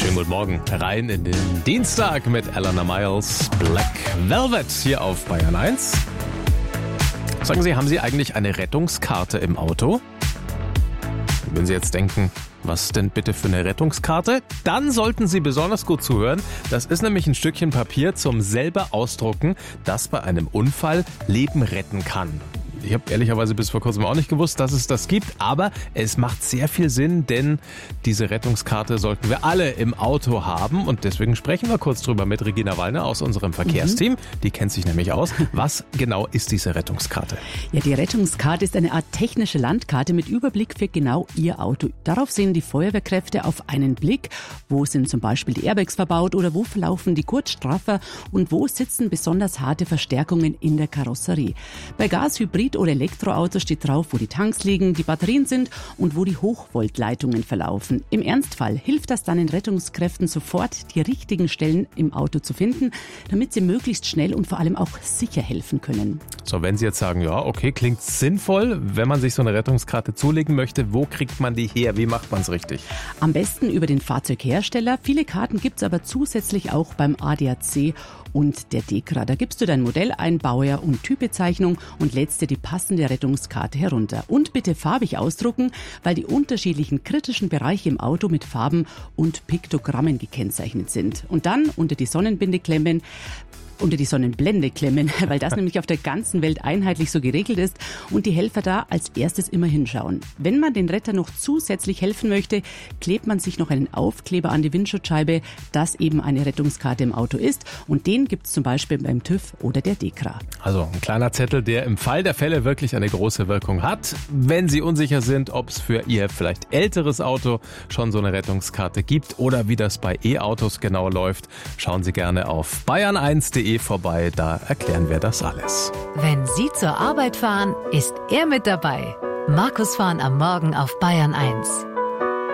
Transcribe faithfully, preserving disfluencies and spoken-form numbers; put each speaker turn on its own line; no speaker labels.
Schönen guten Morgen. Rein in den Dienstag mit Alana Miles, Black Velvet hier auf Bayern eins. Sagen Sie, haben Sie eigentlich eine Rettungskarte im Auto? Wenn Sie jetzt denken, was denn bitte für eine Rettungskarte? Dann sollten Sie besonders gut zuhören. Das ist nämlich ein Stückchen Papier zum selber ausdrucken, das bei einem Unfall Leben retten kann. Ich habe ehrlicherweise bis vor kurzem auch nicht gewusst, dass es das gibt, aber es macht sehr viel Sinn, denn diese Rettungskarte sollten wir alle im Auto haben und deswegen sprechen wir kurz drüber mit Regina Wallner aus unserem Verkehrsteam. Mhm. Die kennt sich nämlich aus. Was genau ist diese Rettungskarte?
Ja, die Rettungskarte ist eine Art technische Landkarte mit Überblick für genau Ihr Auto. Darauf sehen die Feuerwehrkräfte auf einen Blick, wo sind zum Beispiel die Airbags verbaut oder wo verlaufen die Gurtstraffer und wo sitzen besonders harte Verstärkungen in der Karosserie. Bei Gas, Hybrid oder Elektroautos steht drauf, wo die Tanks liegen, die Batterien sind und wo die Hochvoltleitungen verlaufen. Im Ernstfall hilft das dann den Rettungskräften sofort, die richtigen Stellen im Auto zu finden, damit sie möglichst schnell und vor allem auch sicher helfen können.
So, wenn Sie jetzt sagen, ja, okay, klingt sinnvoll, wenn man sich so eine Rettungskarte zulegen möchte, wo kriegt man die her? Wie macht man es richtig?
Am besten über den Fahrzeughersteller. Viele Karten gibt es aber zusätzlich auch beim A D A C und der DEKRA. Da gibst du dein Modell ein, Baujahr und Typbezeichnung und lädst dir die passende Rettungskarte herunter. Und bitte farbig ausdrucken, weil die unterschiedlichen kritischen Bereiche im Auto mit Farben und Piktogrammen gekennzeichnet sind. Und dann unter die Sonnenbinde klemmen, unter die Sonnenblende klemmen, weil das nämlich auf der ganzen Welt einheitlich so geregelt ist und die Helfer da als erstes immer hinschauen. Wenn man den Retter noch zusätzlich helfen möchte, klebt man sich noch einen Aufkleber an die Windschutzscheibe, dass eben eine Rettungskarte im Auto ist und den gibt es zum Beispiel beim TÜV oder der DEKRA.
Also ein kleiner Zettel, der im Fall der Fälle wirklich eine große Wirkung hat. Wenn Sie unsicher sind, ob es für Ihr vielleicht älteres Auto schon so eine Rettungskarte gibt oder wie das bei E-Autos genau läuft, schauen Sie gerne auf bayern eins punkt de vorbei, da erklären wir das alles.
Wenn Sie zur Arbeit fahren, ist er mit dabei. Markus Fahren am Morgen auf Bayern eins.